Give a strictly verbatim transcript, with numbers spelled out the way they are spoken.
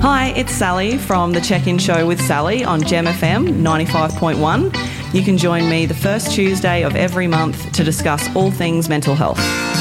Hi, it's Sally from The Check-In Show with Sally on Gem F M ninety-five point one. You can join me the first Tuesday of every month to discuss all things mental health.